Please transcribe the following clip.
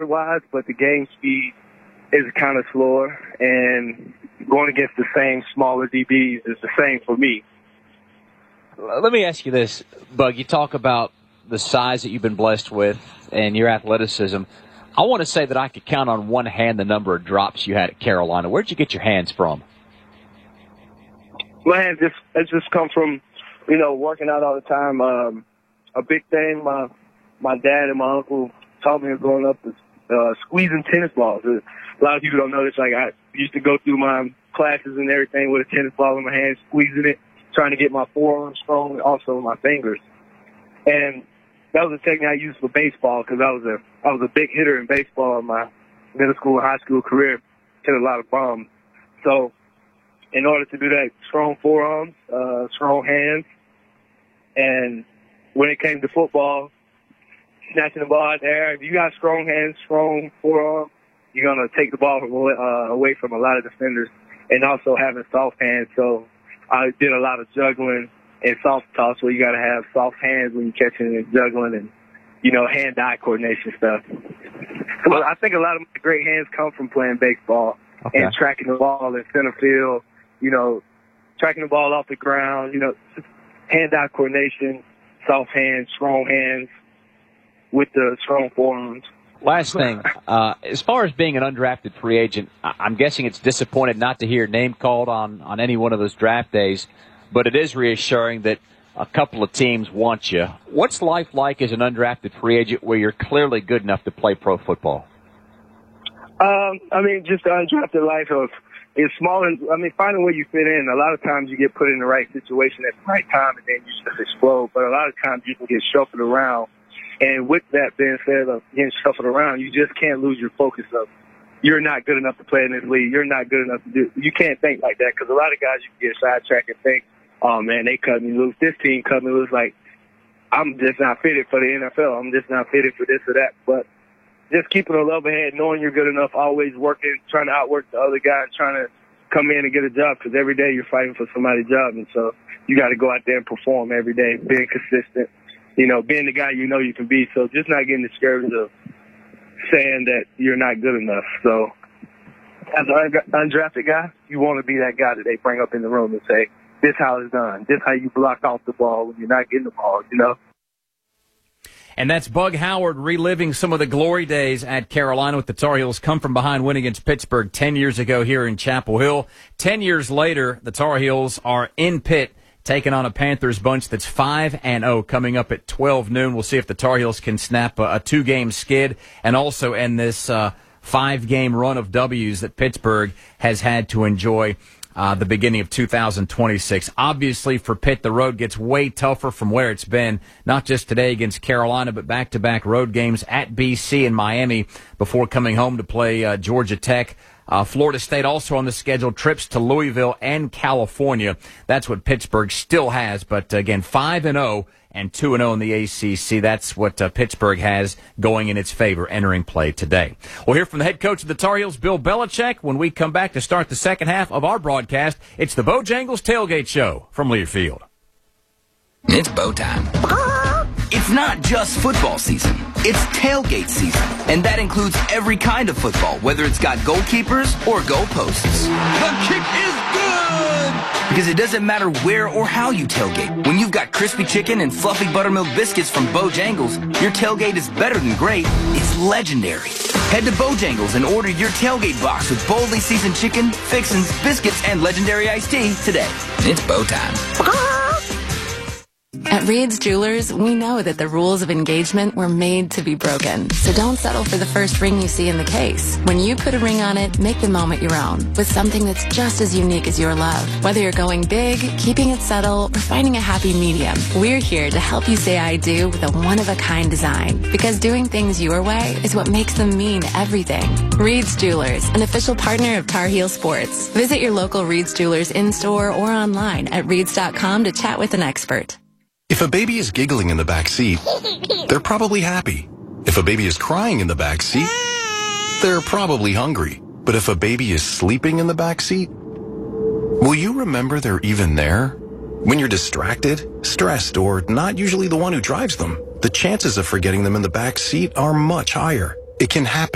wise, but the game speed is kind of slower, and going against the same smaller DBs is the same for me. Let me ask you this, Bug. You talk about the size that you've been blessed with and your athleticism. I want to say that I could count on one hand the number of drops you had at Carolina. Where'd you get your hands from? My hands just come from, working out all the time. A big thing my dad and my uncle taught me growing up is squeezing tennis balls. A lot of people don't know this. Like, I used to go through my classes and everything with a tennis ball in my hand, squeezing it, trying to get my forearms strong, also my fingers. And that was a technique I used for baseball because I was a big hitter in baseball in my middle school and high school career. Hit a lot of bombs. So in order to do that, strong forearms, strong hands, and when it came to football, snatching the ball out there, if you got strong hands, strong forearms, you're going to take the ball away from a lot of defenders, and also having soft hands. So I did a lot of juggling and soft toss where you got to have soft hands when you're catching and juggling and, hand-eye coordination stuff. So I think a lot of my great hands come from playing baseball and tracking the ball in center field, tracking the ball off the ground, just hand-eye coordination, soft hands, strong hands with the strong forearms. Last thing, as far as being an undrafted free agent, I'm guessing it's disappointed not to hear your name called on any one of those draft days, but it is reassuring that a couple of teams want you. What's life like as an undrafted free agent where you're clearly good enough to play pro football? Just the undrafted life is small. Finding where you fit in. A lot of times you get put in the right situation at the right time and then you just explode, but a lot of times you can get shuffled around. And with that being said, of getting shuffled around, you just can't lose your focus of you're not good enough to play in this league. You're not good enough to do. You can't think like that because a lot of guys you can get sidetracked and think, oh man, they cut me loose. This team cut me loose. Like I'm just not fitted for the NFL. I'm just not fitted for this or that. But just keeping a level head, knowing you're good enough, always working, trying to outwork the other guy, and trying to come in and get a job because every day you're fighting for somebody's job, and so you got to go out there and perform every day, being consistent. Being the guy you can be. So just not getting discouraged of saying that you're not good enough. So as an undrafted guy, you want to be that guy that they bring up in the room and say, this how it's done. This how you block off the ball when you're not getting the ball, And that's Bug Howard reliving some of the glory days at Carolina with the Tar Heels come from behind win against Pittsburgh 10 years ago here in Chapel Hill. 10 years later, the Tar Heels are in Pitt, taking on a Panthers bunch that's 5-0 coming up at 12 noon. We'll see if the Tar Heels can snap a 2-game skid and also end this 5-game run of W's that Pittsburgh has had to enjoy the beginning of 2026. Obviously, for Pitt, the road gets way tougher from where it's been, not just today against Carolina, but back-to-back road games at BC and Miami before coming home to play Georgia Tech. Florida State also on the schedule, trips to Louisville and California. That's what Pittsburgh still has. But again, 5-0 and 2-0 in the ACC. That's what Pittsburgh has going in its favor entering play today. We'll hear from the head coach of the Tar Heels, Bill Belichick, when we come back to start the second half of our broadcast. It's the Bojangles Tailgate Show from Learfield. It's bow time. It's not just football season. It's tailgate season. And that includes every kind of football, whether it's got goalkeepers or goalposts. The kick is good! Because it doesn't matter where or how you tailgate. When you've got crispy chicken and fluffy buttermilk biscuits from Bojangles, your tailgate is better than great. It's legendary. Head to Bojangles and order your tailgate box with boldly seasoned chicken, fixins, biscuits, and legendary iced tea today. It's bow time. At Reed's Jewelers, we know that the rules of engagement were made to be broken. So don't settle for the first ring you see in the case. When you put a ring on it, make the moment your own with something that's just as unique as your love. Whether you're going big, keeping it subtle, or finding a happy medium, we're here to help you say I do with a one-of-a-kind design. Because doing things your way is what makes them mean everything. Reed's Jewelers, an official partner of Tar Heel Sports. Visit your local Reed's Jewelers in-store or online at reeds.com to chat with an expert. If a baby is giggling in the back seat, they're probably happy. If a baby is crying in the back seat, they're probably hungry. But if a baby is sleeping in the back seat, will you remember they're even there? When you're distracted, stressed, or not usually the one who drives them, the chances of forgetting them in the back seat are much higher. It can happen